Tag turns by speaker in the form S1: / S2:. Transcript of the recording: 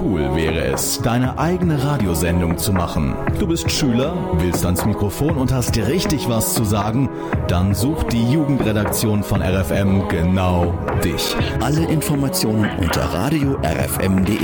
S1: cool wäre es, deine eigene Radiosendung zu machen. Du bist Schüler, willst ans Mikrofon und hast richtig was zu sagen? Dann sucht die Jugendredaktion von RFM genau dich.
S2: Alle Informationen unter radio-rfm.de.